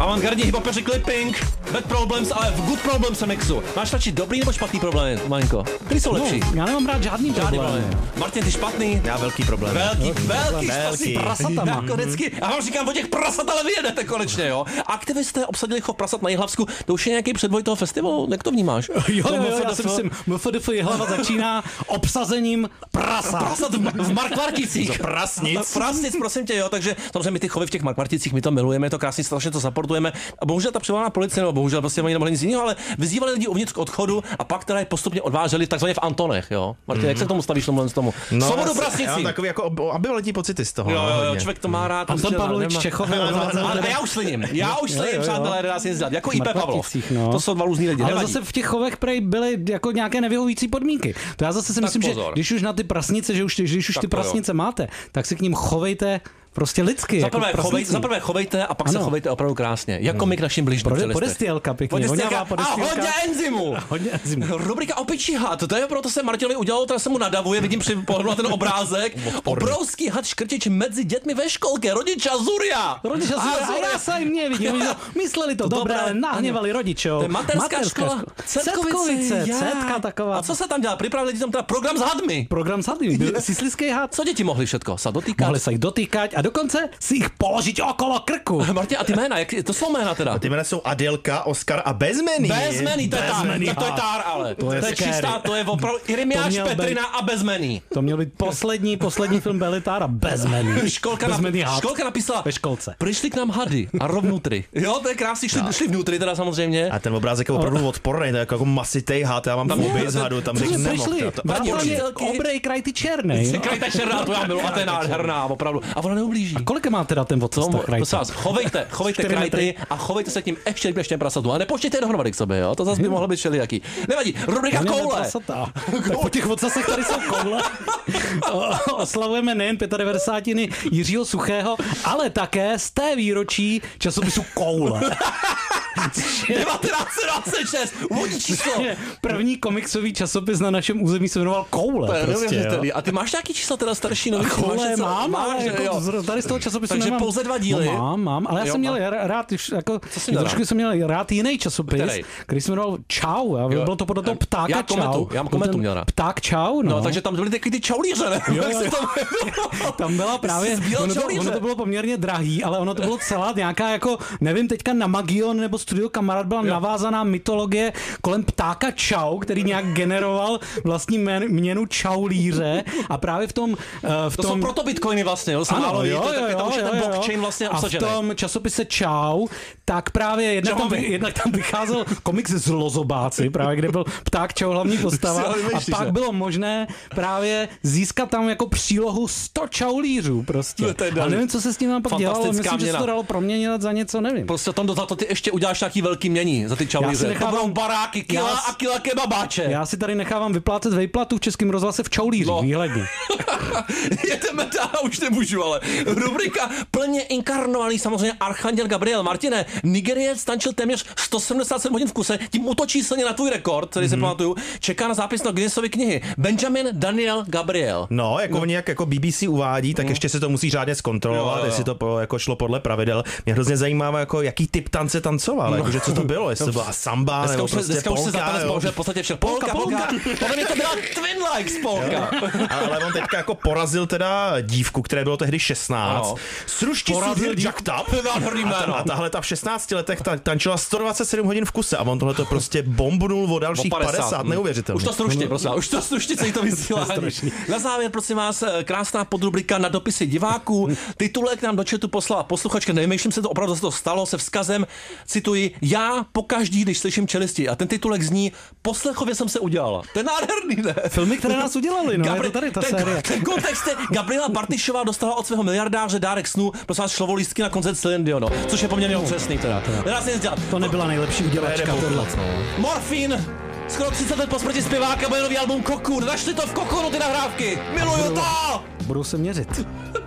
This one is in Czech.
Avantgardní hiphopeři clipping, Bad Problems, ale v Good Problems mixu. Máš radši dobrý nebo špatný problémy, Maňko? Který jsou lepší? No, já nemám rád žádný problém. Martin, ty špatný? Já velký problém. Velký. Prasatama. Jako vždycky. A vám říkám, o těch prasat, ale vyjedete konečně, jo? Aktivisté obsadili chov prasat na Jihlavsku, to už je nějaký předvoj toho festivalu, jak to vnímáš? Jo, já si myslím, MFDF Jihlava začíná obsazením prasat v Markvarticích. Prasnic, prosím tě, jo, takže samozřejmě my ty chovy v těch Markvarticích, my to milujeme, je to krásně, strašně to supportujeme. A bohužel ta přivolená policie, nebo bohužel prostě oni nemohli nic jiného, ale vyzývali lidi uvnitř k odchodu a pak teda je postupně odváželi takzvaně v Antonech, jo. Martin, jak se k tomu stavíš tomu? No, Svobodu Prasnicí. Já mám takový jako ambivalentní pocity z toho. Jo, člověk to má rád. Anton Pavlovič Čechov. A já už sliním, přátelé, nedá se nic dělat. Jako IP Pavlov. No. To jsou dva různý lidi. Ale zase v těch chovech prej byly jako nějaké nevyhovující podmínky. To já zase si myslím, že když už na ty prasnice, že už ty prasnice máte, tak si k ním chovejte prostě lidsky. Za prvé chovejte a pak se chovejte opravdu krásně. Jako my k našim bližním. Podestýlka pěkně. A hodně enzymu. Rubrika Opičí had. To je proto se Martinovi udělalo, teda se mu nadavuje, vidím při pohledu na ten obrázek. Obrovský had škrtič mezi dětmi ve školce. Rodiče Zuria. Já se jim nevidím. Mysleli to dobré, ale nahněvali rodičov. To je materská škola. Cetkovice. Cetka taková. A co se tam dělá? Připravili tam teda program s hadmi. Program s hadmi. Byl sislický had. Co děti mohli všetko? Se dotýkat? Mohli se jich dotýkat a dokonce si jich položit okolo krku. Martin, a ty jména, to jsou jména teda? A ty jména jsou Adelka, Oskar a Bezmenný. Bezmenný, to je tár, ale. To je čistá, to je opravdu Irimiáš, Petrina a Bezmenný. To měl být poslední film Belitára, Bezmenný. Školka napísala, ve školce. Přišli k nám hady a rovnutry. Jo, to je krásný, šli vnutry teda samozřejmě. A ten obrázek je opravdu odporný, to je jako masitej had, já mám fobii z hadu, tam řekl nemohl. Obrej kraj ty černej. Kraj ta černá, to já milu, a to je nádherná, opravdu. A ona neublíží. Kolik má teda ten vocasta krajty? Chovejte krajty a chovejte se k ním ještě prasatu. A nepočtějte je dohromady k sobě, jo? To zase by mohlo být všelijaký. Nevadí, rubrika koule. Po těch vocastech tady jsou koule. Oslavujeme nejen 95. Jiřího Suchého, ale také z té výročí časopisu Koule. 1926, úvodní číslo. První komiksový časopis na našem území se jmenoval Koule. To je neuvěřitelný. A ty máš nějaký číslo teda starší nový? Koule mám, ale jako tady z toho časopisu takže nemám. pouze 2 díly. No, mám, ale já jsem měl rád, jako trošku jsem měl rád jiný časopis, který se jmenoval Čau. Bylo to podle toho Ptáka Čau. Já kometu měl rád. Pták Čau, no. Takže tam byly takový ty čaulíře, ne? Tam byla právě, ono to bylo poměrně drahý, ale ono to bylo celá nějaká jako, nevím, teďka na Magion nebo Studio Kamarád byla navázaná mytologie kolem Ptáka Čau, který nějak generoval vlastní měnu čaulíře a právě v tom... To jsou proto bitcoiny vlastně, jo? Ano, jo, tam už je ten blockchain vlastně obsažený. A v tom časopise Čau, tak právě jednak tam vycházel komiks Zlozobáci, právě kde byl Pták Čau hlavní postava a pak bylo možné právě získat tam jako přílohu 100 čaulířů prostě. A nevím, co se s tím tam pak dělalo, myslím, že se to dalo proměnit za něco, nevím. Prostě tam za to ty ještě uděláš nějaký velký mění za ty čaulíře. To budou baráky, kila kebabáče. Já si tady nechávám vyplácet vejplatu v Českém rozhlase v čaulířích, výhledně. Jedeme dál, už nemůžu, ale rubrika plně inkarnovaný samozřejmě Archanděl Gabriel. Martine, Nigeriec tančil téměř 177 hodin v kuse, tím útočí silně na tvůj rekord, který si pamatuju. Čeká na zápis na Guinnessovy knihy. Benjamin Daniel Gabriel. No, oni jako BBC uvádí, tak ještě se to musí řádně zkontrolovat, jestli to jako šlo podle pravidel. Mě hrozně zajímá, jako jaký typ tance tancoval, jakože co to bylo, jestli to byla samba nebo prostě polka. V podstatě všechno. Polka. Podle mě to byla Twin Likes polka. Ale on teďka jako porazil teda dívku, které bylo tehdy 16. Srušti Sudhir Jagtap. A tahle ta v 16 letech tančila 127 hodin v kuse a on tohle to prostě bombnul o dalších 50, neuvěřitelné. Už to slušně, prosím, už to slušně celý to vysílání. Na závěr, prosím vás, krásná podrubrika na dopisy diváků. Titulek nám do chatu poslala posluchačka, nevymýšlím se to, opravdu se to stalo, se vzkazem, cituji, já pokaždý, když slyším čelisti. A ten titulek zní, poslechově jsem se udělala. To je nádherný, ne? Filmy, které nás udělali, no, je to tady ta série. Ten kontext je, Gabriela Bartyšová dostala od svého miliardáře dárek snů, prosím vás, šlovolístky na koncert Celine Dion, což je poměrně otřesný teda. To nebyla nejlepší udělačka tohle. Morfín! Skoro 30 let po smrti zpěváka bude nový album Cocoon. Našli to v Cocoonu ty nahrávky. Miluju to! Budou se měřit.